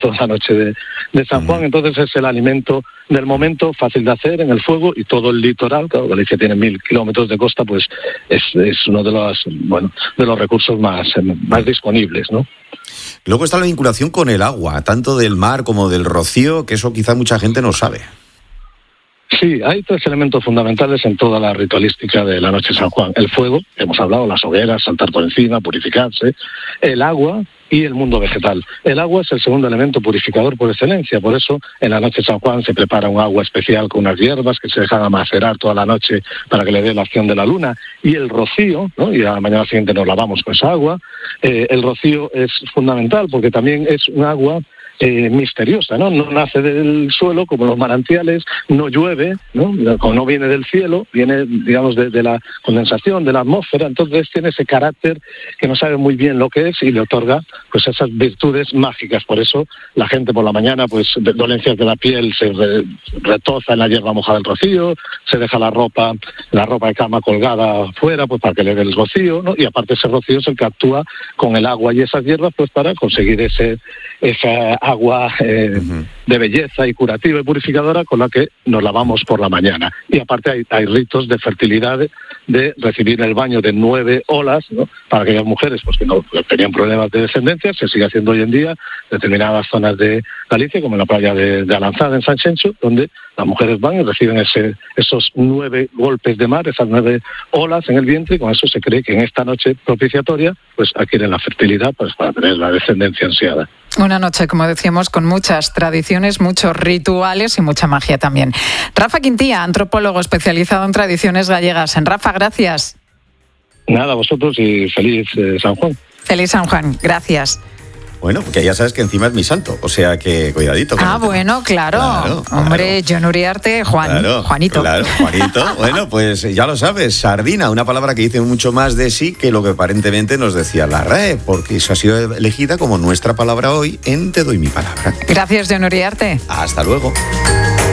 toda la noche de San Juan. Entonces es el alimento del momento, fácil de hacer en el fuego, y todo el litoral, claro, Galicia tiene 1000 kilómetros de costa, pues es uno de los recursos más disponibles, ¿no? Luego está la vinculación con el agua, tanto del mar como del rocío, que eso quizá mucha gente no sabe. Sí, hay 3 elementos fundamentales en toda la ritualística de la noche de San Juan. El fuego, hemos hablado, las hogueras, saltar por encima, purificarse, el agua y el mundo vegetal. El agua es el segundo elemento purificador por excelencia, por eso en la noche de San Juan se prepara un agua especial con unas hierbas que se dejan a macerar toda la noche para que le dé la acción de la luna, y el rocío, ¿no? Y a la mañana siguiente nos lavamos con esa agua. El rocío es fundamental porque también es un agua misteriosa, ¿no? No nace del suelo como los manantiales, no llueve, no viene del cielo, viene, digamos, de la condensación, de la atmósfera. Entonces tiene ese carácter que no sabe muy bien lo que es y le otorga pues esas virtudes mágicas. Por eso la gente por la mañana, pues dolencias de la piel, se retoza en la hierba mojada del rocío, se deja la ropa de cama colgada fuera, pues para que le dé el rocío, ¿no? Y aparte ese rocío es el que actúa con el agua y esas hierbas, pues para conseguir esa agua de belleza y curativa y purificadora con la que nos lavamos por la mañana. Y aparte hay ritos de fertilidad, de recibir el baño de 9 olas, ¿no? Para aquellas mujeres pues que no tenían problemas de descendencia. Se sigue haciendo hoy en día en determinadas zonas de Galicia, como en la playa de Alanzada, en Sanxenxo, donde las mujeres van y reciben esos 9 golpes de mar, esas 9 olas en el vientre, y con eso se cree que en esta noche propiciatoria pues adquieren la fertilidad pues para tener la descendencia ansiada. Una noche, como decíamos, con muchas tradiciones, muchos rituales y mucha magia también. Rafa Quintía, antropólogo especializado en tradiciones gallegas. Rafa, gracias. Nada, a vosotros, y feliz San Juan. Feliz San Juan, gracias. Bueno, porque ya sabes que encima es mi santo, o sea que cuidadito. Bueno, claro. Hombre, Jon Uriarte, Juanito. Claro, Juanito. Bueno, pues ya lo sabes, sardina, una palabra que dice mucho más de sí que lo que aparentemente nos decía la RAE, porque eso ha sido elegida como nuestra palabra hoy en Te doy mi palabra. Gracias, Jon Uriarte. Hasta luego.